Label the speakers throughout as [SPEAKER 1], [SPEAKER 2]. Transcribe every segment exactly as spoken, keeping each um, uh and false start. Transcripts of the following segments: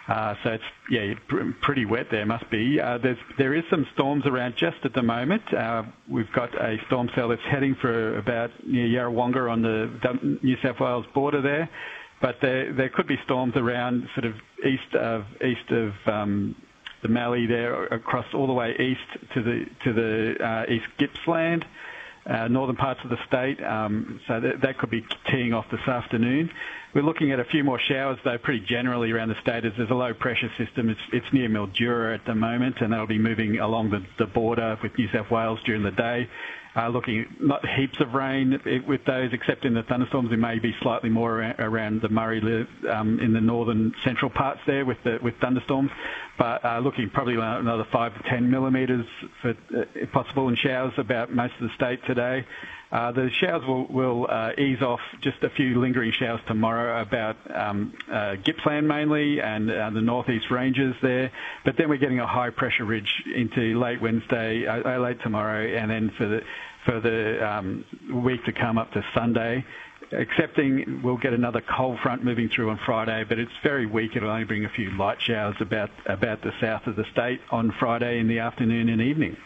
[SPEAKER 1] Uh, so it's, yeah, pr- pretty wet there, must be. Uh, there's, there is some storms around just at the moment. Uh, we've got a storm cell that's heading for about near Yarrawonga on the New South Wales border there. But there, there could be storms around sort of east of, east of um, the Mallee there, across all the way east to the, to the uh, East Gippsland. Uh, northern parts of the state, um, so that, that could be teeing off this afternoon. We're looking at a few more showers, though, pretty generally around the state, as there's a low-pressure system. It's, it's near Mildura at the moment, and that'll be moving along the, the border with New South Wales during the day. Uh, looking at not heaps of rain with those, except in the thunderstorms. There may be slightly more around, around the Murray um, in the northern central parts there with the, with thunderstorms, but uh, looking probably another five to ten millimetres for, uh, if possible, in showers about most of the state today. Uh, the showers will, will uh, ease off, just a few lingering showers tomorrow about um, uh, Gippsland mainly and uh, the northeast ranges there. But then we're getting a high pressure ridge into late Wednesday, uh, late tomorrow, and then for the for the um, week to come up to Sunday. Excepting we'll get another cold front moving through on Friday, but it's very weak. It'll only bring a few light showers about about the south of the state on Friday in the afternoon and evening.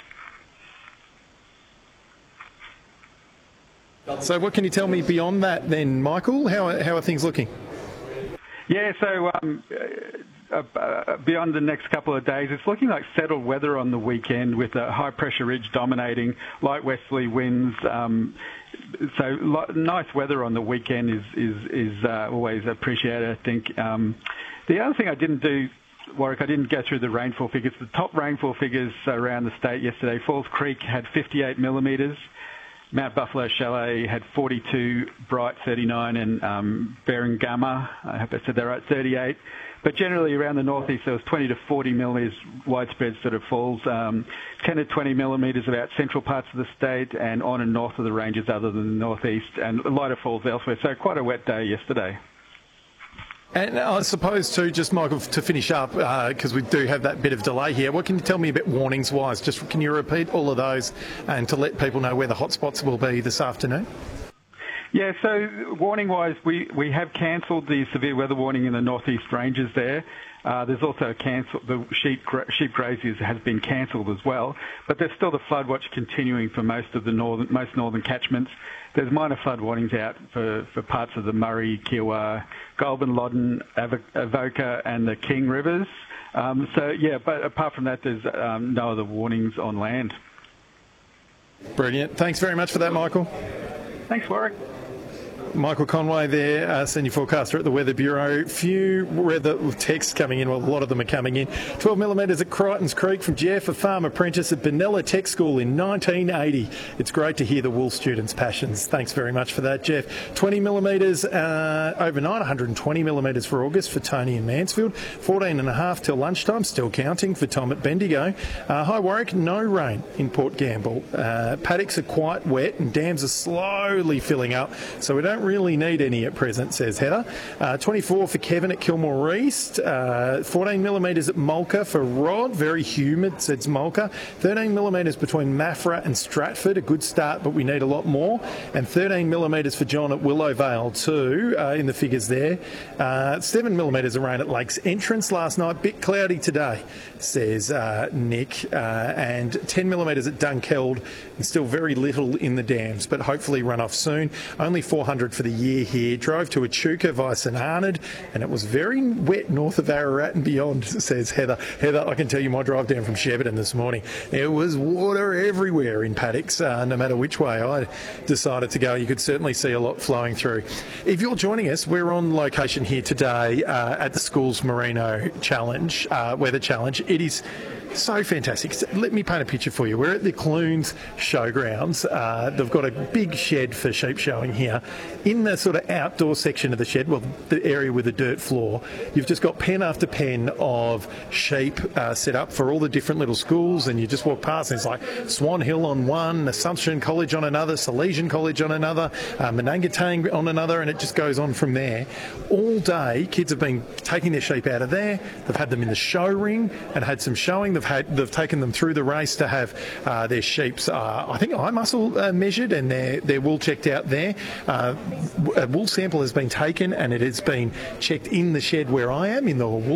[SPEAKER 2] So what can you tell me beyond that then, Michael? How, how are things looking?
[SPEAKER 1] Yeah, so um, uh, uh, beyond the next couple of days, it's looking like settled weather on the weekend with a high-pressure ridge dominating, light westerly winds. Um, so lo- nice weather on the weekend is, is, is uh, always appreciated, I think. Um, the other thing I didn't do, Warwick, I didn't go through the rainfall figures. The top rainfall figures around the state yesterday, Falls Creek had fifty-eight millimetres. Mount Buffalo Chalet had forty-two, Bright thirty-nine, and um, Berengama, I hope I said that right, thirty-eight. But generally around the northeast there was twenty to forty millimetres widespread sort of falls, um, ten to twenty millimetres about central parts of the state and on and north of the ranges other than the northeast, and lighter falls elsewhere. So quite a wet day yesterday.
[SPEAKER 2] And I suppose too, just Michael, to finish up, because uh, we do have that bit of delay here, what can you tell me about warnings-wise? Just can you repeat all of those and to let people know where the hotspots will be this afternoon?
[SPEAKER 1] Yeah, so warning-wise, we, we have cancelled the severe weather warning in the northeast ranges there. Uh, there's also a cancel, the sheep, sheep graziers has been cancelled as well, but there's still the flood watch continuing for most of the northern, most northern catchments. There's minor flood warnings out for, for parts of the Murray, Kiewa, Goulburn, Loddon, Avoca and the King rivers. Um, so, yeah, but apart from that, there's um, no other warnings on land.
[SPEAKER 2] Brilliant. Thanks very much for that, Michael.
[SPEAKER 1] Thanks, Warwick.
[SPEAKER 2] Michael Conway there, uh, Senior Forecaster at the Weather Bureau. Few weather texts coming in, well, a lot of them are coming in. twelve millimetres at Crichton's Creek from Jeff, a farm apprentice at Benalla Tech School in nineteen eighty. It's great to hear the wool students' passions. Thanks very much for that, Jeff. twenty millimetres uh, overnight, one hundred twenty millimetres for August for Tony in Mansfield. fourteen and a half till lunchtime, still counting for Tom at Bendigo. Uh, High Warwick, no rain in Port Gamble. Uh, paddocks are quite wet and dams are slowly filling up, so we don't really need any at present, says Heather. Uh, twenty-four for Kevin at Kilmore East. Uh, fourteen millimetres at Mulca for Rod. Very humid, says Mulca. thirteen millimetres between Maffra and Stratford. A good start, but we need a lot more. And thirteen millimetres for John at Willowvale too, uh, in the figures there. Uh, seven millimetres of rain at Lakes Entrance last night. Bit cloudy today, says uh, Nick. Uh, and ten millimetres at Dunkeld. And still very little in the dams, but hopefully run off soon. Only four hundred for the year here. Drove to Echuca via St Arnaud, and it was very wet north of Ararat and beyond, says Heather. Heather, I can tell you my drive down from Shepparton this morning, there was water everywhere in paddocks, uh, no matter which way I decided to go. You could certainly see a lot flowing through. If you're joining us, we're on location here today uh, at the Schools Merino Challenge, uh, Weather Challenge. It is so fantastic. Let me paint a picture for you. We're at the Clunes Showgrounds. Uh, they've got a big shed for sheep showing here. In the sort of outdoor section of the shed, well, the area with the dirt floor, you've just got pen after pen of sheep uh, set up for all the different little schools, and you just walk past and it's like Swan Hill on one, Assumption College on another, Salesian College on another, uh, Menangatang on another, and it just goes on from there. All day, kids have been taking their sheep out of there. They've had them in the show ring and had some showing. They've had they've taken them through the race to have uh, their sheep's uh, I think eye muscle uh, measured and their their wool checked out there. Uh, a wool sample has been taken and it has been checked in the shed where I am in the wool room,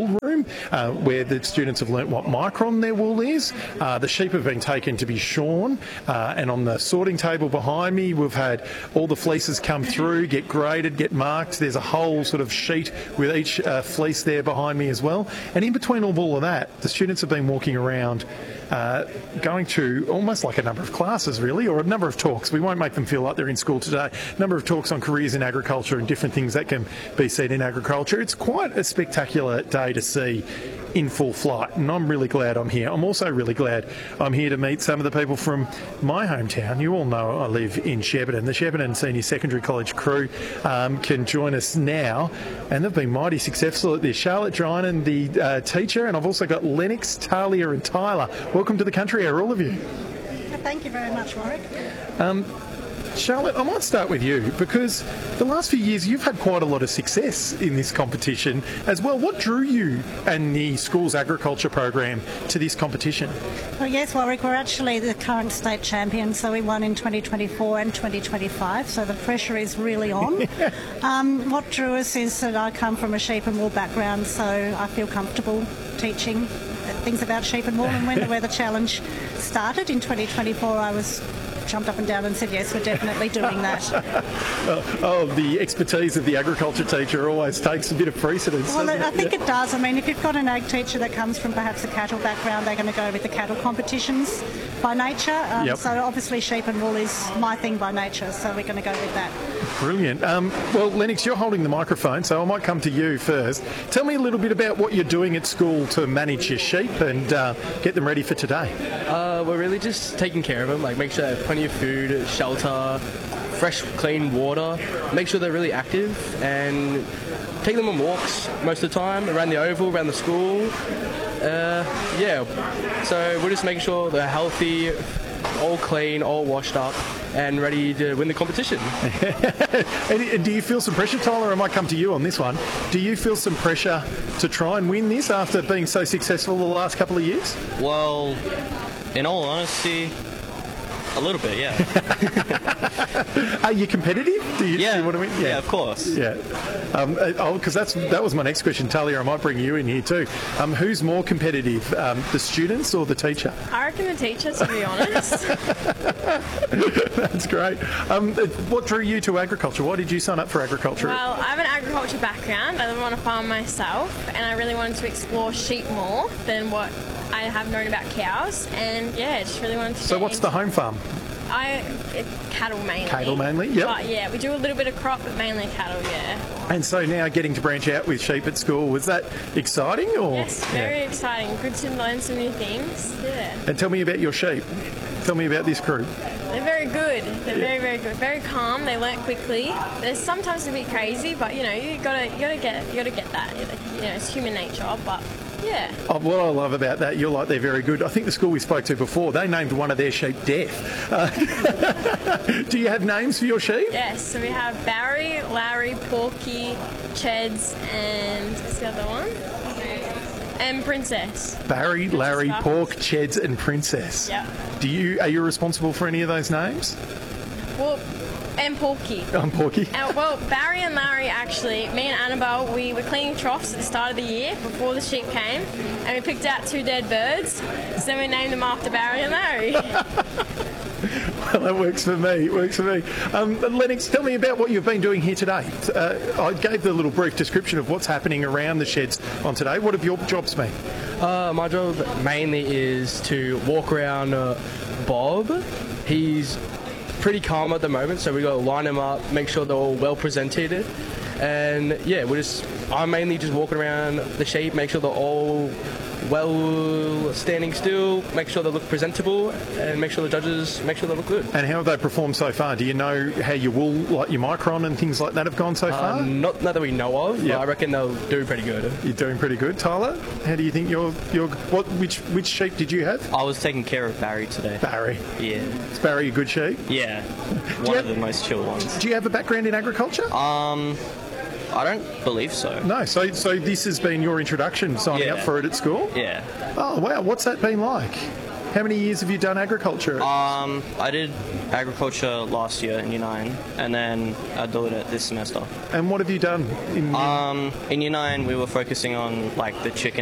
[SPEAKER 2] room uh, where the students have learnt what micron their wool is. Uh, the sheep have been taken to be shorn, uh, and on the sorting table behind me we've had all the fleeces come through, get graded, get marked. There's a whole sort of sheet with each uh, fleece there behind me as well. And in between all of that, the students have been walking around uh, going to almost like a number of classes really, or a number of talks. We won't make them feel like they're in school today. A number of talks on careers in agriculture and different things that can be seen in agriculture. It's quite a spectacular day to see in full flight, and I'm really glad I'm here. I'm also really glad I'm here to meet some of the people from my hometown. You all know I live in Shepparton. The Shepparton Senior Secondary College crew um, can join us now, and they've been mighty successful at this. Charlotte Drynan, the uh, teacher, and I've also got Lennox, Talia and Tyler. Welcome to the Country Hour, all of you.
[SPEAKER 3] Thank you very much, Warwick.
[SPEAKER 2] Um, Charlotte, I might start with you because the last few years you've had quite a lot of success in this competition as well. What drew you and the school's agriculture program to this competition?
[SPEAKER 3] Well, yes, Warwick, we're actually the current state champions, so we won in twenty twenty-four and twenty twenty-five, so the pressure is really on. um, what drew us is that I come from a sheep and wool background, so I feel comfortable teaching things about sheep and wool, and when the Weather Challenge started in twenty twenty-four, I was jumped up and down and said, yes, we're definitely doing that.
[SPEAKER 2] oh, oh, the expertise of the agriculture teacher always takes a bit of precedence.
[SPEAKER 3] Well, I
[SPEAKER 2] it?
[SPEAKER 3] think
[SPEAKER 2] yeah.
[SPEAKER 3] it does. I mean, if you've got an ag teacher that comes from perhaps a cattle background, they're going to go with the cattle competitions by nature. Um,
[SPEAKER 2] yep.
[SPEAKER 3] So obviously sheep and wool is my thing by nature, so we're going to go with that.
[SPEAKER 2] Brilliant. Um, well, Lennox, you're holding the microphone, so I might come to you first. Tell me a little bit about what you're doing at school to manage your sheep and uh, get them ready for today.
[SPEAKER 4] Uh, we're really just taking care of them, like make sure they have plenty of food, shelter, fresh, clean water, make sure they're really active, and take them on walks most of the time, around the oval, around the school. Uh, yeah, so we're just making sure they're healthy, all clean, all washed up, and ready to win the competition.
[SPEAKER 2] And do you feel some pressure, Tyler? I might come to you on this one. Do you feel some pressure to try and win this after being so successful the last couple of years?
[SPEAKER 5] Well, in all honesty, a little bit, yeah.
[SPEAKER 2] Are you competitive? Do you,
[SPEAKER 5] yeah.
[SPEAKER 2] do you want to win?
[SPEAKER 5] Yeah, yeah, of course.
[SPEAKER 2] Yeah. Um, oh, because that's that was my next question, Talia. I might bring you in here too. Um, who's more competitive, um, the students or the teacher?
[SPEAKER 6] I reckon the teacher, to be honest.
[SPEAKER 2] That's great. Um, what drew you to agriculture? Why did you sign up for agriculture?
[SPEAKER 6] Well, I have an agriculture background. I live on a farm myself, and I really wanted to explore sheep more than what I have known about cows, and yeah, just really wanted to.
[SPEAKER 2] So, what's the home farm?
[SPEAKER 6] I it, cattle mainly.
[SPEAKER 2] Cattle mainly, yep.
[SPEAKER 6] But yeah, we do a little bit of crop, but mainly cattle, yeah.
[SPEAKER 2] And so now getting to branch out with sheep at school, was that exciting or?
[SPEAKER 6] Yes, very
[SPEAKER 2] yeah.
[SPEAKER 6] exciting. Good to learn some new things. Yeah.
[SPEAKER 2] And tell me about your sheep. Tell me about this crew.
[SPEAKER 6] They're very good. They're
[SPEAKER 2] yeah.
[SPEAKER 6] very, very good. Very calm. They learn quickly. They're sometimes a bit crazy, but you know, you gotta, you gotta get, you gotta get that. You know, it's human nature, but. Yeah.
[SPEAKER 2] Oh, what I love about that, you're like, they're very good. I think the school we spoke to before, they named one of their sheep Death. Uh, do you have names for your sheep?
[SPEAKER 6] Yes, so we have Barry, Larry, Porky, Cheds, and what's the other one? And Princess.
[SPEAKER 2] Barry,
[SPEAKER 6] Princess
[SPEAKER 2] Larry,
[SPEAKER 6] Bucks.
[SPEAKER 2] Pork, Cheds and Princess.
[SPEAKER 6] Yeah.
[SPEAKER 2] Do you, are you responsible for any of those names?
[SPEAKER 6] Well, and Porky.
[SPEAKER 2] I'm Porky.
[SPEAKER 6] Uh, well, Barry and Larry, actually, me and Annabelle, we were cleaning troughs at the start of the year before the sheep came, and we picked out two dead birds, so then we named them after Barry and Larry.
[SPEAKER 2] Well, that works for me. It works for me. Um, Lennox, tell me about what you've been doing here today. Uh, I gave the little brief description of what's happening around the sheds on today. What have your jobs been?
[SPEAKER 4] Uh, my job mainly is to walk around uh, Bob. He's pretty calm at the moment, so we got to line them up, make sure they're all well presented, and yeah, we're just I'm mainly just walking around the sheep, make sure they're all well standing still, make sure they look presentable, and make sure the judges make sure they look good.
[SPEAKER 2] And how have they performed so far? Do you know how your wool, like your micron and things like that, have gone so far?
[SPEAKER 4] Um, not, not that we know of,
[SPEAKER 2] Yep.
[SPEAKER 4] but I reckon they'll do pretty good.
[SPEAKER 2] You're doing pretty good, Tyler. How do you think your your what which which sheep did you have?
[SPEAKER 5] I was taking care of Barry today.
[SPEAKER 2] Barry.
[SPEAKER 5] Yeah.
[SPEAKER 2] Is Barry a good sheep?
[SPEAKER 5] Yeah.
[SPEAKER 2] you
[SPEAKER 5] One
[SPEAKER 2] have-
[SPEAKER 5] of the most chill ones.
[SPEAKER 2] Do you have a background in agriculture?
[SPEAKER 5] Um, I don't believe so.
[SPEAKER 2] No. So so this has been your introduction, signing
[SPEAKER 5] Yeah.
[SPEAKER 2] up for it at school.
[SPEAKER 5] Yeah.
[SPEAKER 2] Oh wow, what's that been like? How many years have you done agriculture?
[SPEAKER 5] Um, I did agriculture last year in year nine, and then I do it this semester.
[SPEAKER 2] And what have you done in?
[SPEAKER 5] Um, in year nine, we were focusing on like the chicken